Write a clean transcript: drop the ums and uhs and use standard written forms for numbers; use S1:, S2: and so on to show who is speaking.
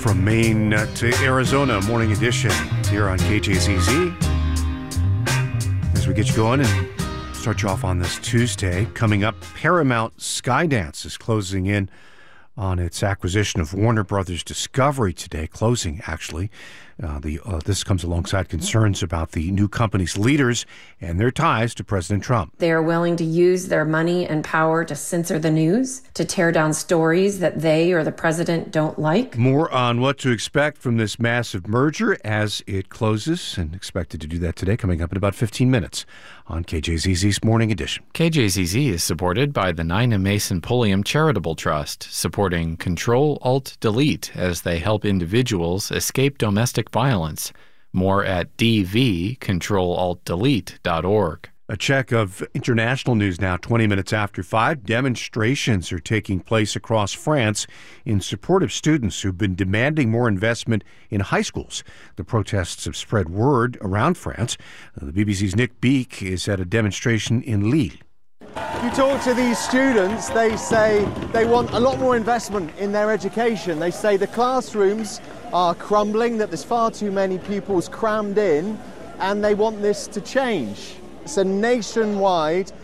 S1: From Maine to Arizona, Morning Edition here on KJZZ. As we get you going and start you off on this Tuesday, coming up, Paramount Skydance is closing in on its acquisition of Warner Brothers Discovery today, closing actually. This comes alongside concerns about the new company's leaders and their ties to President Trump.
S2: They are willing to use their money and power to censor the news, to tear down stories that they or the president don't like.
S1: More on what to expect from this massive merger as it closes, and expected to do that today, coming up in about 15 minutes on KJZZ's Morning Edition.
S3: KJZZ is supported by the Nina Mason Pulliam Charitable Trust, supporting Control-Alt-Delete as they help individuals escape domestic violence. More at dvcontrolaltdelete.org.
S1: A check of international news now, 20 minutes after 5. Demonstrations are taking place across France in support of students who've been demanding more investment in high schools. The protests have spread word around France. The BBC's Nick Beak is at a demonstration in Lille.
S4: You talk to these students, they say they want a lot more investment in their education. They say the classrooms are crumbling, that there's far too many pupils crammed in, and they want this to change. It's a nationwide